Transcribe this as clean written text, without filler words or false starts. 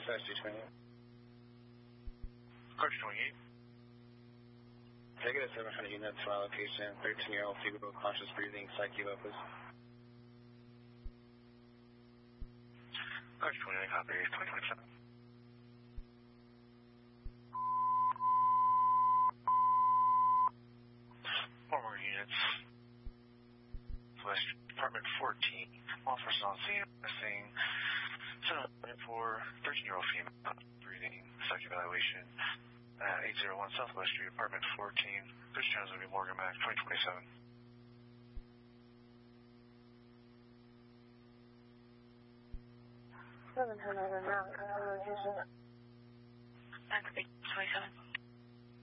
Dispatch 228. Car 28. Take it at 700 units to our location. 13-year-old female, conscious breathing, psych eval, please. Car 28, copy. 2027. 4 more units. West Department 14. Officers on scene. Missing. 704. 13-year-old female. Breathing. Psych evaluation. 801 Southwest Street, Apartment 14. This channel will be Morgan Mac 2027. 710 now. Location. That could be 27.